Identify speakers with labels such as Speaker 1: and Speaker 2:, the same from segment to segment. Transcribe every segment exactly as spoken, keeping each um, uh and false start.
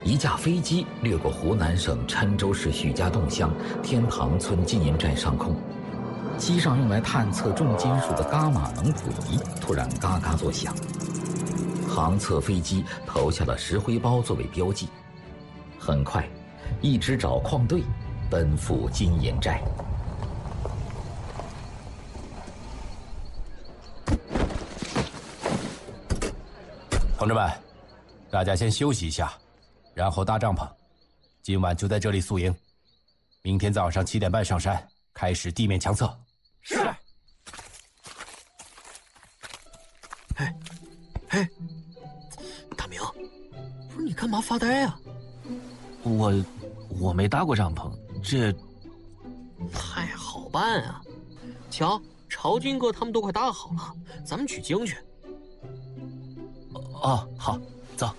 Speaker 1: 一架飞机掠过湖南省郴州市许家洞乡天堂村金银寨上空，机上用来探测重金属的伽马能谱仪突然嘎嘎作响，航测飞机投下了石灰包作为标记。很快，一支找矿队奔赴金银寨。
Speaker 2: 同志们，大家先休息一下，然后搭帐篷。今晚就在这里宿营，明天早上七点半上山，开始地面强测。
Speaker 3: 是。哎，哎，大明，不是你干嘛发呆啊？
Speaker 4: 我我没搭过帐篷，这
Speaker 3: 太好办啊！瞧，朝军哥他们都快搭好了，咱们取经去。
Speaker 4: 哦，好，走。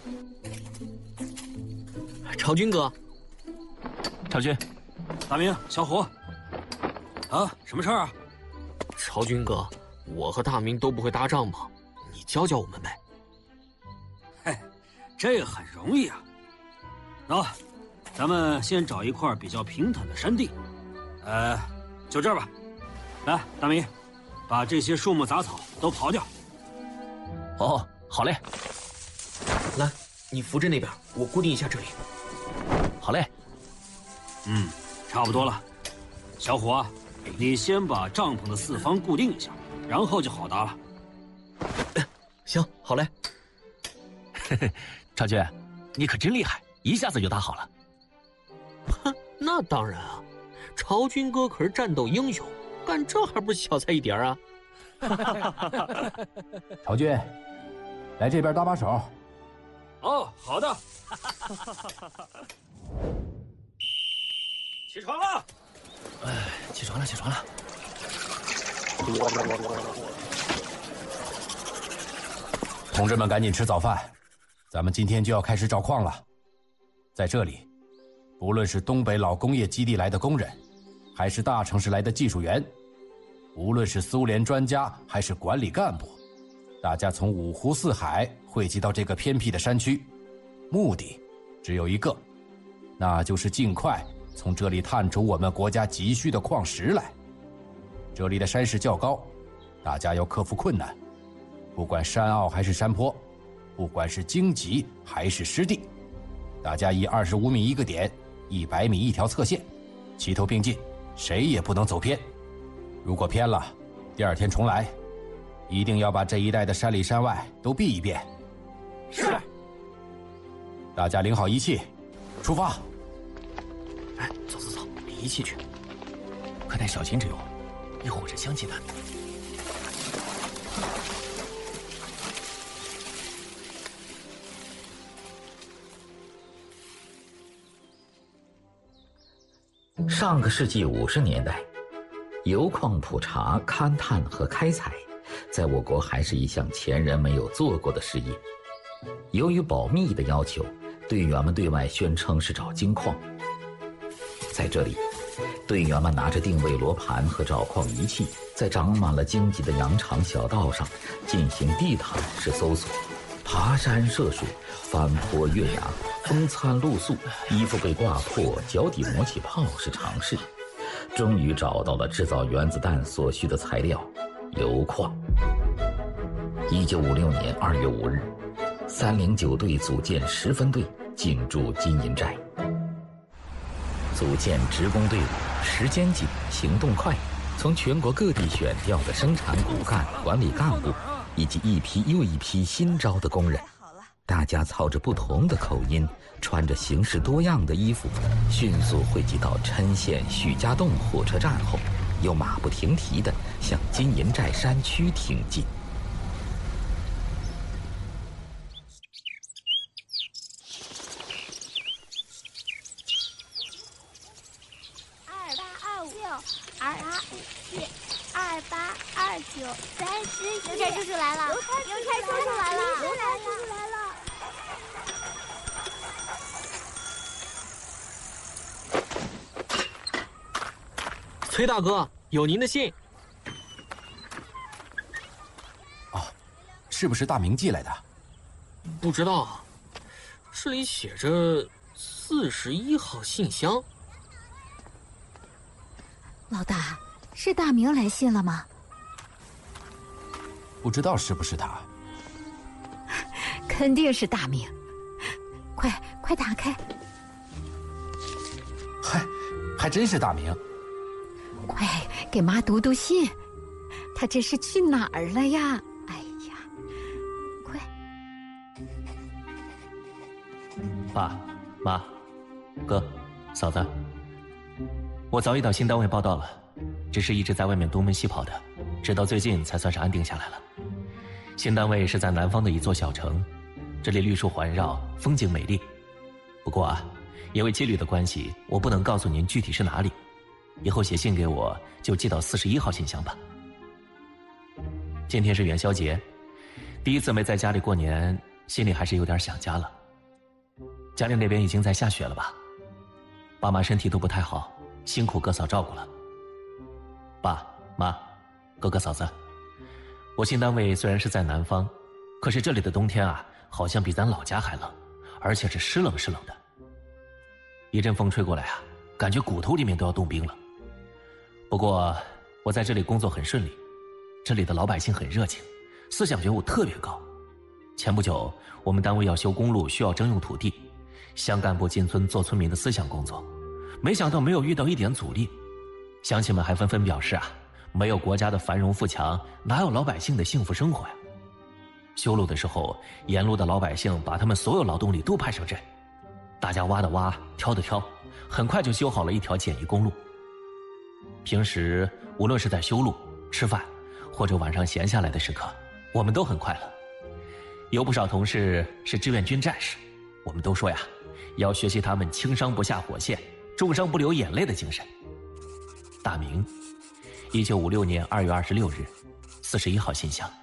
Speaker 3: 朝军哥，
Speaker 4: 朝军，
Speaker 5: 大明，小虎，啊，什么事儿啊？
Speaker 3: 朝军哥，我和大明都不会搭帐篷，你教教我们呗。
Speaker 5: 嘿，这个很容易啊。走，咱们先找一块比较平坦的山地，呃，就这儿吧。来，大明，把这些树木杂草都刨掉。
Speaker 4: 哦，好嘞。
Speaker 3: 来，你扶着那边，我固定一下这里。
Speaker 4: 好嘞。
Speaker 5: 嗯，差不多了。小虎啊，你先把帐篷的四方固定一下，然后就好搭了。
Speaker 3: 行，好嘞。
Speaker 4: 嘿嘿，朝军，你可真厉害，一下子就搭好了。
Speaker 3: 哼，那当然啊，朝军哥可是战斗英雄，干这还不是小菜一碟啊？
Speaker 2: 朝军，来这边搭把手。
Speaker 5: 哦，好的。起床了！
Speaker 4: 哎，起床了，起床了。
Speaker 2: 同志们，赶紧吃早饭，咱们今天就要开始找矿了。在这里，不论是东北老工业基地来的工人，还是大城市来的技术员，无论是苏联专家还是管理干部，大家从五湖四海汇集到这个偏僻的山区，目的只有一个，那就是尽快从这里探出我们国家急需的矿石来。这里的山势较高，大家要克服困难，不管山坳还是山坡，不管是荆棘还是湿地，大家以二十五米一个点，一百米一条侧线，齐头并进，谁也不能走偏。如果偏了，第二天重来，一定要把这一带的山里山外都避一遍。
Speaker 3: 是。
Speaker 2: 大家领好仪器，出发。
Speaker 3: 哎，走走走，领仪器去。
Speaker 4: 快带小心着用，一会儿是香气弹。
Speaker 1: 上个世纪五十年代，油矿普查、勘探和开采，在我国还是一项前人没有做过的事业。由于保密的要求，队员们对外宣称是找金矿。在这里，队员们拿着定位罗盘和找矿仪器，在长满了荆棘的羊肠小道上进行地毯式搜索，爬山涉水，翻坡越崖，风餐露宿，衣服被挂破，脚底磨起泡是常事。终于找到了制造原子弹所需的材料——铀矿。一九五六年二月五日，三零九队组建十分队进驻金银寨。组建职工队伍，时间紧，行动快，从全国各地选调的生产骨干、管理干部，以及一批又一批新招的工人，大家操着不同的口音，穿着形式多样的衣服，迅速汇集到郴县许家洞火车站后，又马不停蹄地向金银寨山区挺进。
Speaker 6: 二八二五六，二八五七，二八二九，三十一。邮差叔叔来了！邮差邮差叔叔来了！邮差叔叔来了！
Speaker 3: 崔大哥，有您的信。
Speaker 2: 哦，是不是大明寄来的？
Speaker 3: 不知道啊， 示里写着四十一号信箱。
Speaker 7: 老大，是大明来信了吗？
Speaker 2: 不知道是不是他。
Speaker 7: 肯定是大明，快快打开！
Speaker 2: 嗨，还真是大明。
Speaker 7: 快给妈读读信，他这是去哪儿了呀？哎呀，快！
Speaker 8: 爸妈哥嫂子，我早已到新单位报到了，只是一直在外面东奔西跑的，直到最近才算是安定下来了。新单位是在南方的一座小城，这里绿树环绕，风景美丽。不过啊，因为纪律的关系，我不能告诉您具体是哪里。以后写信给我就寄到四十一号信箱吧。今天是元宵节，第一次没在家里过年，心里还是有点想家了。家里那边已经在下雪了吧？爸妈身体都不太好，辛苦哥嫂照顾了。爸妈哥哥嫂子，我新单位虽然是在南方，可是这里的冬天啊，好像比咱老家还冷，而且是湿冷湿冷的。一阵风吹过来啊，感觉骨头里面都要冻冰了。不过我在这里工作很顺利，这里的老百姓很热情，思想觉悟特别高。前不久我们单位要修公路，需要征用土地，乡干部进村做村民的思想工作，没想到没有遇到一点阻力。乡亲们还纷纷表示啊，没有国家的繁荣富强，哪有老百姓的幸福生活呀？修路的时候，沿路的老百姓把他们所有劳动力都派上阵，大家挖的挖，挑的挑，很快就修好了一条简易公路。平时无论是在修路、吃饭，或者晚上闲下来的时刻，我们都很快乐。有不少同事是志愿军战士，我们都说呀，要学习他们轻伤不下火线，重伤不流眼泪的精神。大明，一九五六年二月二十六日，四十一号信箱。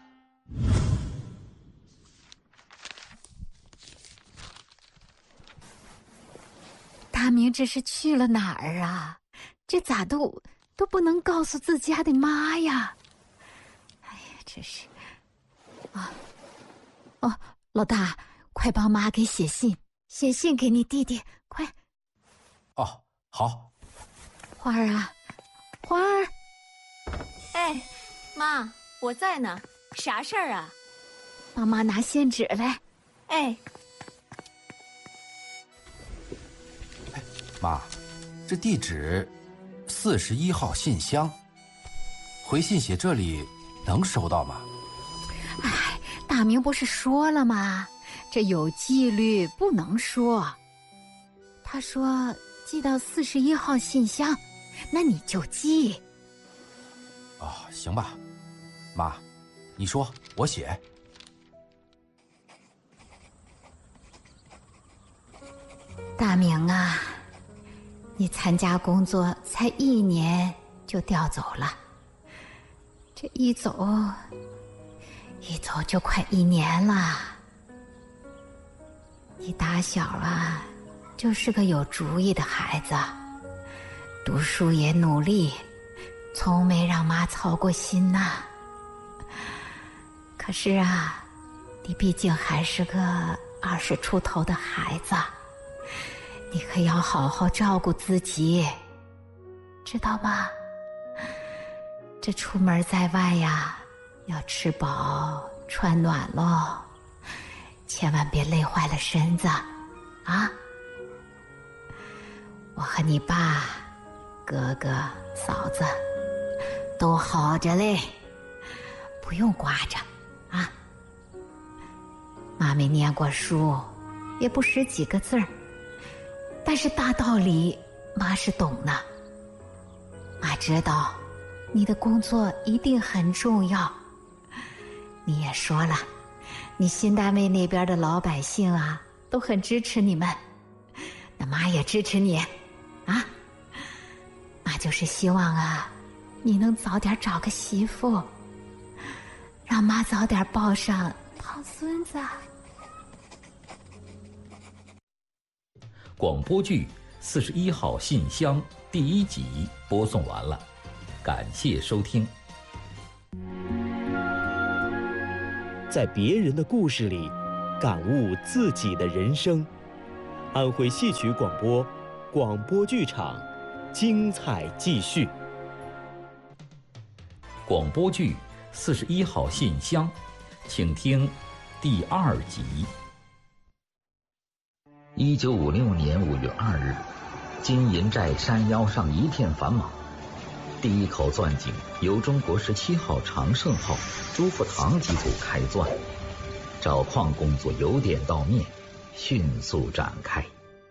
Speaker 7: 大明这是去了哪儿啊？这咋都都不能告诉自家的妈呀？哎呀，这是啊哦，老大，快帮妈给写信，写信给你弟弟，快！
Speaker 2: 哦，好。
Speaker 7: 花儿啊，花儿，
Speaker 9: 哎，妈，我在呢，啥事儿啊？
Speaker 7: 帮妈拿信纸来。
Speaker 9: 哎。
Speaker 2: 妈，这地址四十一号信箱，回信写这里能收到吗？
Speaker 7: 哎，大明不是说了吗？这有纪律，不能说。他说寄到四十一号信箱，那你就寄。
Speaker 2: 哦，行吧，妈，你说我写。
Speaker 7: 大明啊，你参加工作才一年就调走了，这一走，一走就快一年了。你打小啊，就是个有主意的孩子，读书也努力，从没让妈操过心呐。可是啊，你毕竟还是个二十出头的孩子，你可要好好照顾自己，知道吧？这出门在外呀，要吃饱穿暖喽，千万别累坏了身子啊！我和你爸、哥哥、嫂子都好着嘞，不用挂着啊。妈没念过书，也不识几个字儿，但是大道理妈是懂的。妈知道你的工作一定很重要，你也说了，你新单位那边的老百姓啊都很支持你们，那妈也支持你啊。妈就是希望啊，你能早点找个媳妇，让妈早点抱上胖孙子。
Speaker 1: 广播剧《四十一号信箱》第一集播送完了，感谢收听。
Speaker 10: 在别人的故事里，感悟自己的人生。 安徽戏曲广播，广播剧场，精彩继续。
Speaker 1: 广播剧《四十一号信箱》，请听第二集。一九五六年五月二日，金银寨山腰上一片繁忙。第一口钻井由中国十七号长盛号朱福堂机组开钻，找矿工作由点到面，迅速展开。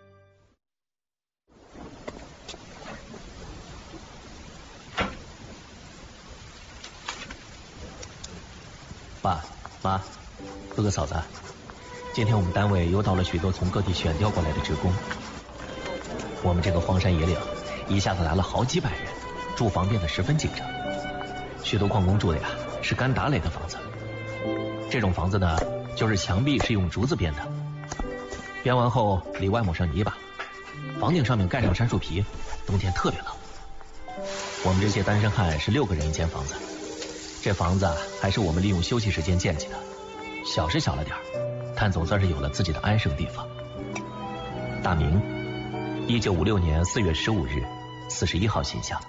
Speaker 8: 爸妈，哥哥嫂子，今天我们单位又到了许多从各地选调过来的职工。我们这个荒山野岭一下子来了好几百人，住房变得十分紧张。许多矿工住的呀是干打垒的房子，这种房子呢，就是墙壁是用竹子编的，编完后里外抹上泥巴，房顶上面盖上杉树皮，冬天特别冷。我们这些单身汉是六个人一间房子，这房子啊还是我们利用休息时间建起的，小是小了点儿，但总算是有了自己的安生地方。大明，一九五六年四月十五日，四十一号信箱。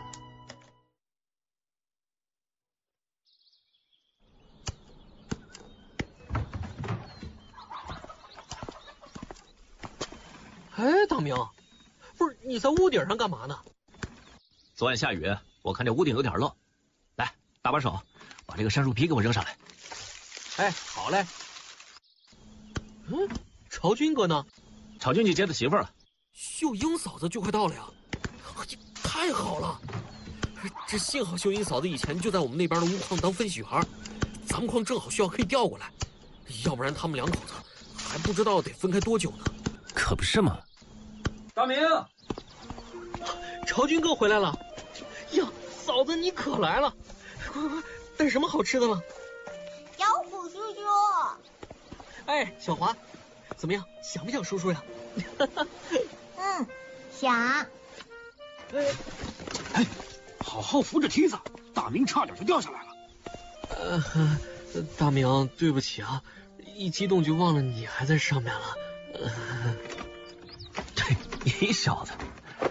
Speaker 3: 哎，大明，不是你在屋顶上干嘛呢？
Speaker 8: 昨晚下雨，我看这屋顶有点漏，来，搭把手，把这个杉树皮给我扔上来。
Speaker 3: 哎，好嘞。嗯，朝军哥呢？
Speaker 8: 朝军去接他媳妇了。
Speaker 3: 秀英嫂子就快到了呀！太好了，这幸好秀英嫂子以前就在我们那边的钨矿当分析员，咱们矿正好需要可以调过来，要不然他们两口子还不知道得分开多久呢。
Speaker 8: 可不是嘛。
Speaker 5: 大明，
Speaker 3: 朝军哥回来了。呀，嫂子你可来了，快快快，带什么好吃的了？
Speaker 6: 小虎叔叔。
Speaker 3: 哎，小华，怎么样？想不想叔叔呀？
Speaker 6: 嗯，想。
Speaker 5: 哎，哎，好好扶着梯子，大明差点就掉下来了。
Speaker 3: 呃，大明，对不起啊，一激动就忘了你还在上面了。呃，
Speaker 8: 对，你小子。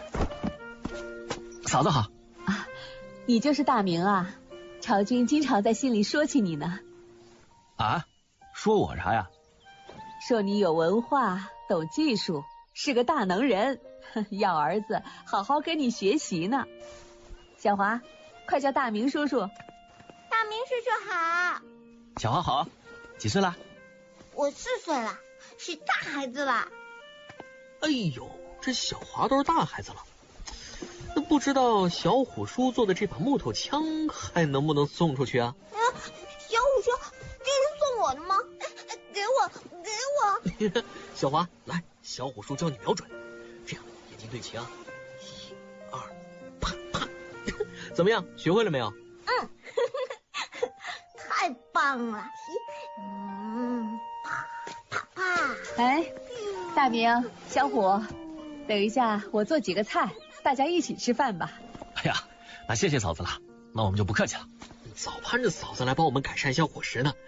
Speaker 8: 嫂子好。
Speaker 11: 啊，你就是大明啊？朝军经常在信里说起你呢。
Speaker 8: 啊？说我啥呀？
Speaker 11: 说你有文化，懂技术，是个大能人，要儿子好好跟你学习呢。小华，快叫大明叔叔。
Speaker 6: 大明叔叔好。
Speaker 8: 小华好，几岁了？
Speaker 6: 我四岁了，是大孩子了。
Speaker 3: 哎呦，这小华都是大孩子了。那不知道小虎叔做的这把木头枪还能不能送出去啊？
Speaker 6: 啊，小虎说这是送我的吗？给我，给我。
Speaker 3: 小华，来，小虎叔教你瞄准，这样眼睛对齐啊，一、二，啪啪，怎么样？学会了没有？
Speaker 6: 嗯，太棒了。嗯，啪啪啪。
Speaker 11: 哎，大明、小虎，等一下我做几个菜，大家一起吃饭吧。
Speaker 8: 哎呀，那谢谢嫂子了，那我们就不客气了。
Speaker 3: 早盼着嫂子来帮我们改善一下伙食呢。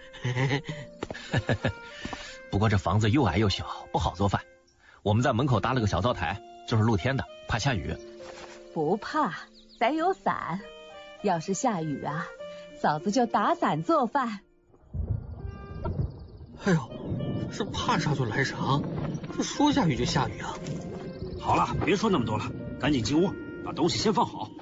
Speaker 8: 不过这房子又矮又小，不好做饭。我们在门口搭了个小灶台，就是露天的，怕下雨。
Speaker 11: 不怕，咱有伞。要是下雨啊，嫂子就打伞做饭。
Speaker 3: 哎呦，这怕啥就来啥，这说下雨就下雨啊！
Speaker 5: 好了，别说那么多了，赶紧进屋，把东西先放好。